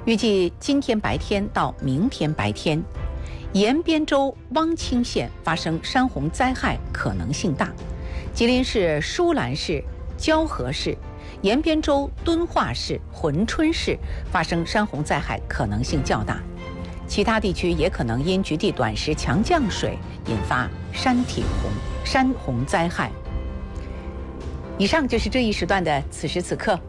预计今天白天到明天白天，延边州汪清县发生山洪灾害可能性大，吉林市舒兰市、蛟河市、延边州敦化市、珲春市发生山洪灾害可能性较大，其他地区也可能因局地短时强降水引发山洪灾害。以上就是这一时段的此时此刻。